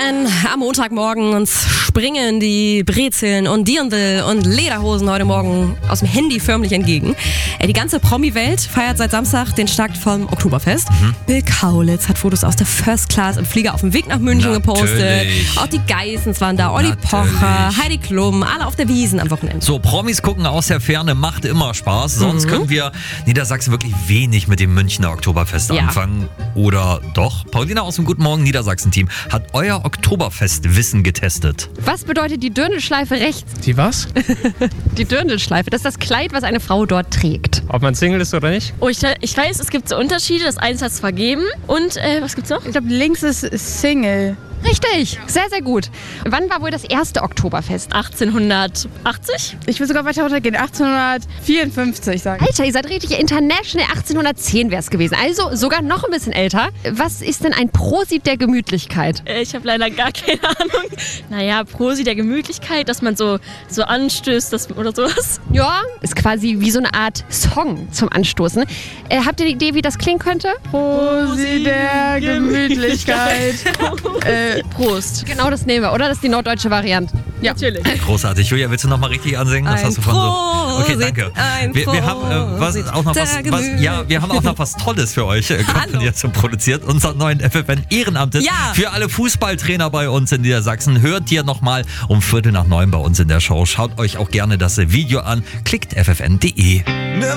FFN am Montagmorgen. Uns springen die Brezeln und Dirndl und Lederhosen heute Morgen aus dem Handy förmlich entgegen. Die ganze Promi-Welt feiert seit Samstag den Start vom Oktoberfest. Bill Kaulitz hat Fotos aus der First Class im Flieger auf dem Weg nach München gepostet. Auch die Geissens waren da, Olli Pocher, Heidi Klum, alle auf der Wiesn am Wochenende. So, Promis gucken aus der Ferne, macht immer Spaß. Sonst können wir Niedersachsen wirklich wenig mit dem Münchner Oktoberfest anfangen. Oder doch? Paulina aus dem Guten Morgen Niedersachsen-Team hat euer Oktoberfest-Wissen getestet. Was bedeutet die Dirndlschleife rechts? Die was? Die Dirndlschleife, das ist das Kleid, was eine Frau dort trägt. Ob man Single ist oder nicht? Oh, ich weiß, es gibt so Unterschiede. Das eine heißt vergeben. Und was gibt's noch? Ich glaube, links ist Single. Richtig, sehr, sehr gut. Wann war wohl das erste Oktoberfest? 1880? Ich will sogar weiter runtergehen. 1854, sagen. Alter, ihr seid richtig international. 1810 wäre es gewesen. Also sogar noch ein bisschen älter. Was ist denn ein Prosit der Gemütlichkeit? Ich habe leider gar keine Ahnung. Naja, Prosi der Gemütlichkeit, dass man so anstößt oder sowas. Ja, ist quasi wie so eine Art Song zum Anstoßen. Habt ihr eine Idee, wie das klingen könnte? Prosi der Gemütlichkeit. Prost. Genau, das nehmen wir, oder? Das ist die norddeutsche Variante. Ja, natürlich. Großartig. Julia, willst du noch mal richtig ansingen? Das hast du von so. Okay, danke. Wir haben wir haben auch noch was Tolles für euch komponiert und produziert. Unseren neuen FFN Ehrenamtes für alle Fußballtrainer bei uns in Niedersachsen. Hört ihr noch mal um 8:45 bei uns in der Show. Schaut euch auch gerne das Video an. Klickt ffn.de.